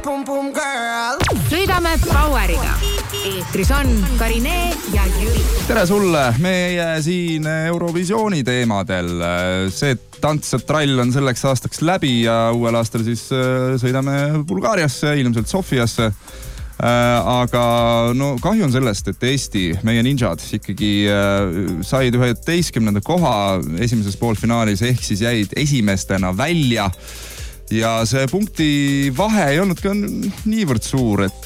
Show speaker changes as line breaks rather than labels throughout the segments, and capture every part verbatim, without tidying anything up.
Sõidame Poweriga. Eetris on Karine ja Jüri.
Tere sulle, meie siin Eurovisiooni teemadel. See tants ja trall on selleks aastaks läbi ja uuel aastal siis sõidame Bulgaariasse, ilmselt Sofiasse. Aga no kahju on sellest, et Eesti, meie ninjad ikkagi said üheteistkümnenda koha esimeses poolfinaalis ehk siis jäid esimestena välja. Ja see punkti vahe ei olnud ka niivõrd suur, et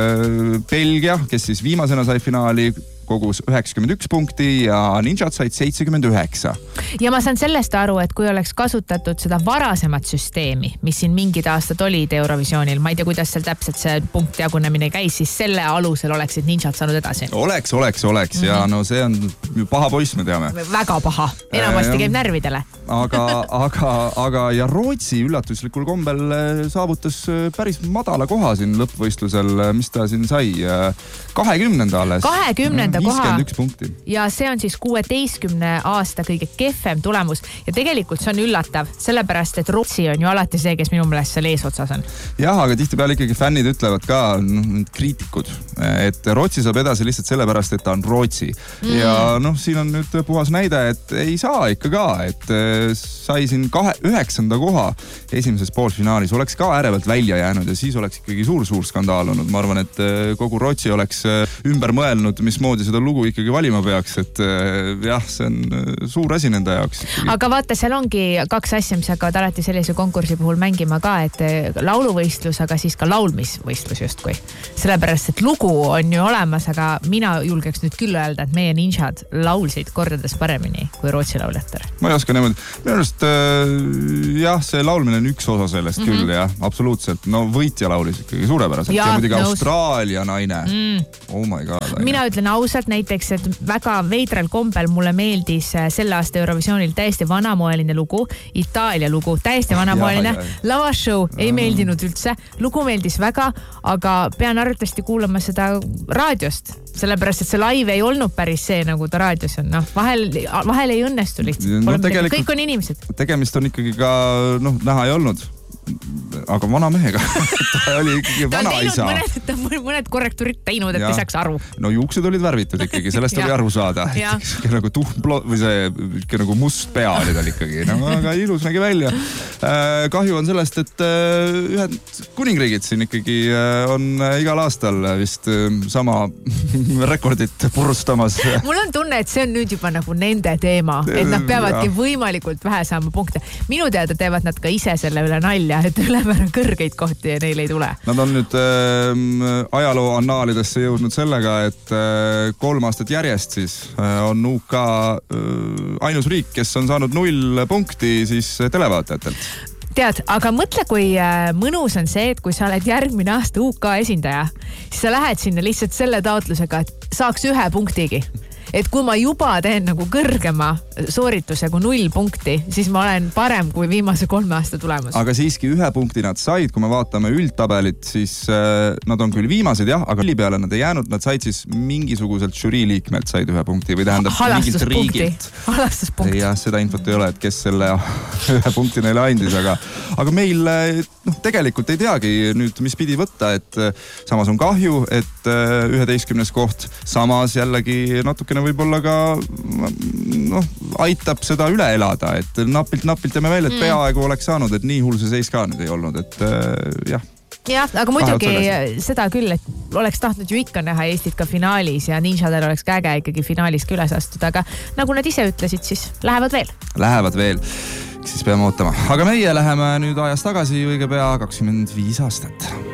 Belgia, kes siis viimasena sai finaali, kogus üheksakümmend üks punkti ja ninjad said seitsekümmend üheksa.
Ja ma saan sellest aru, et kui oleks kasutatud seda varasemat süsteemi, mis siin mingid aastad olid Eurovisioonil, ma ei tea, kuidas seal täpselt see punkt jagunemine käis, siis selle alusel oleksid ninjad saanud edasi. Oleks,
oleks, oleks mm-hmm. ja no see on ju paha poiss, me teame.
Väga paha, enamasti käib närvidele.
aga, aga, aga ja Rootsi üllatuslikul kombel saavutas päris madala koha siin lõppvõistlusel, mis ta siin sai kahekümnenda alles.
kahekümnenda
viiskümmend üks punkti.
Ja see on siis kuueteistkümne aasta kõige kehvem tulemus. Ja tegelikult see on üllatav, sellepärast, et Rootsi on ju alati see, kes minu meelest seal eesotsas on.
Jah, aga tihtipeale ikkagi fännid ütlevad ka, need kriitikud, et Rootsi saab edasi lihtsalt sellepärast, et ta on Rootsi. Mm. Ja noh, siin on nüüd puhas näide, et ei saa ikka ka, et sai siin kahe, üheksanda koha esimeses poolfinaalis, oleks ka ärevalt välja jäänud ja siis oleks ikkagi suur-suur skandaal olnud. Ma arvan, et kogu Rootsi oleks ümber mõelnud, mismoodi seda lugu ikkagi valima peaks, et jah, see on suur asi nende jaoks.
Aga vaata, seal ongi kaks asja, mis hakkavad alati sellise konkursi puhul mängima ka, et lauluvõistlus, aga siis ka laulmisvõistlus justkui. Sellepärast, et lugu on ju olemas, aga mina julgeks nüüd küll öelda, et meie ninjad laulsid kordades paremini kui Rootsi lauljatar.
Ma ei oska niimoodi. Minu arust, jah, see laulmine on üks osa sellest mm-hmm. küll, jah, absoluutselt. No võitja laulis ikkagi suurepäraselt. Ja, ja muidugi nõus. Austraalia naine. Mm. Oh my god.
Mina ütlen ausalt näiteks, et väga veidral kombel mulle meeldis selle aasta Eurovisioonil täiesti vanamoeline lugu, Itaalia lugu, täiesti vanamoeline. Lavashow ei meeldinud üldse. Lugu meeldis väga, aga pean arvatavasti kuulama seda raadiost. Sellepärast, et see live ei olnud päris see, nagu ta raadios on. No, vahel, vahel ei õnnestu lihtsalt. No, kõik on inimesed.
Tegemist on ikkagi ka, noh, näha ei olnud. Aga vana mehega. Ta oli ikkagi vana isa.
Ta on mõned, mõned korrektuurid teinud, et ja. Ei saaks aru.
No juuksed olid värvitud ikkagi, sellest oli aru saada. Nagu tuhmplo, või see nagu must pea oli tal ikkagi. No, aga ilus nägi välja. Kahju on sellest, et ühed kuningriigid siin ikkagi on igal aastal vist sama rekordit purustamas.
Mul on tunne, et see on nüüd juba nagu nende teema, et nad peavadki võimalikult vähe saama punkte. Minu teada teevad nad ka ise selle üle nalja, et ülemäära kõrgeid kohti ja neil ei tule.
Nad on nüüd äh, ajaloo annaalidesse jõudnud sellega, et äh, kolm aastat järjest siis äh, on U K äh, ainus riik, kes on saanud null punkti siis televaatajatelt.
Tead, aga mõtle, kui äh, mõnus on see, et kui sa oled järgmine aasta U K esindaja, siis sa lähed sinna lihtsalt selle taotlusega, et saaks ühe punktigi. Et kui ma juba teen nagu kõrgema soorituse kui null punkti, siis ma olen parem kui viimase kolme aasta tulemus.
Aga siiski ühe punkti nad said, kui me vaatame üldtabelit, siis äh, nad on küll viimased jah, aga üli peale nad ei jäänud, nad said siis mingisuguselt žürii liikmelt said ühe punkti või tähendab mingilt riigilt.
Halastuspunkti.
Jah, seda infot ei ole, et kes selle ühe punkti neile andis, aga, aga meil noh, tegelikult ei teagi nüüd, mis pidi võtta, et samas on kahju, et üheteistkümnes koht, samas jällegi natukene võib-olla ka noh, aitab seda üle elada, et napilt-napilt teeme välja, et peaaegu oleks saanud, et nii hull see seis ka nüüd ei olnud, et jah.
Jah, aga muidugi seda küll, et oleks tahtnud ju ikka näha Eestit ka finaalis ja ninjadel oleks käge ikkagi finaalis küles astuda, aga nagu nad ise ütlesid, siis lähevad veel.
Lähevad veel, siis peame ootama. Aga meie läheme nüüd ajas tagasi õige pea kakskümmend viis aastat.